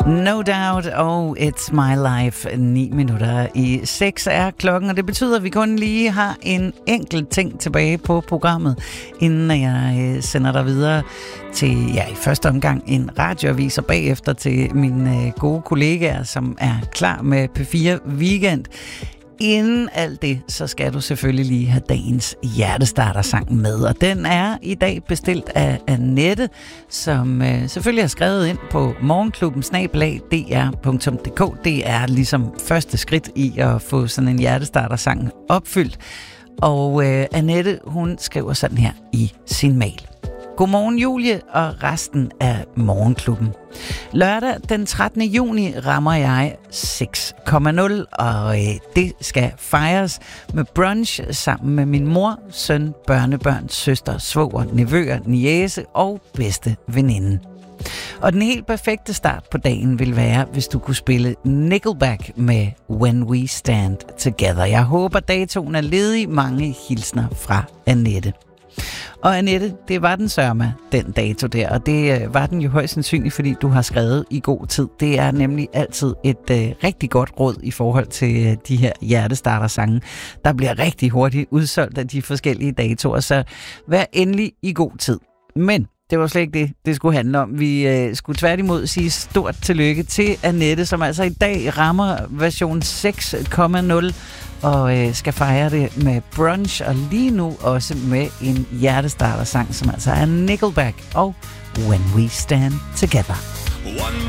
No Doubt og It's My Life. 9 minutter i 6 er klokken, og det betyder, at vi kun lige har en enkelt ting tilbage på programmet, inden jeg sender dig videre til, ja, i første omgang en radioavis, og bagefter til mine gode kollegaer, som er klar med P4 Weekend. Inden alt det, så skal du selvfølgelig lige have dagens hjertestartersang med. Og den er i dag bestilt af Annette, som selvfølgelig har skrevet ind på morgenklubben@dr.dk. Det er ligesom første skridt i at få sådan en hjertestartersang opfyldt. Og Annette, hun skriver sådan her i sin mail. Godmorgen Julie og resten af Morgenklubben. Lørdag den 13. juni rammer jeg 6,0, og det skal fejres med brunch sammen med min mor, søn, børnebørn, søster, svoger, nevøer, niece og bedste veninde. Og den helt perfekte start på dagen vil være, hvis du kunne spille Nickelback med When We Stand Together. Jeg håber, datoen er ledig. Mange hilsner fra Annette. Og Annette, det var den sørme, den dato der, og det var den jo højst sandsynligt, fordi du har skrevet i god tid. Det er nemlig altid et rigtig godt råd i forhold til de her hjertestartersange. Der bliver rigtig hurtigt udsolgt af de forskellige datoer, så vær endelig i god tid. Men det var slet ikke det skulle handle om. Vi skulle tværtimod sige stort tillykke til Annette, som altså i dag rammer version 6,0 og skal fejre det med brunch, og lige nu også med en hjertestartersang, som altså er Nickelback og When We Stand Together.